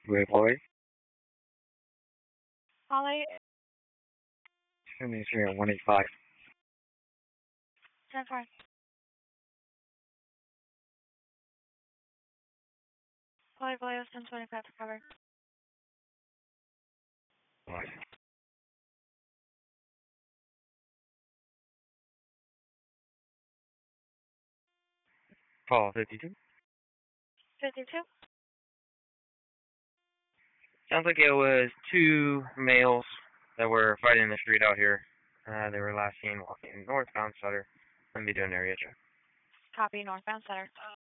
With Holly. Holly, 73 at 185. 10-4. Holly, Vallejo, 1025 to cover. Right. Call 52. 52? Sounds like it was two males that were fighting in the street out here. They were last seen walking northbound Sutter. Let me do an area check. Copy, northbound center.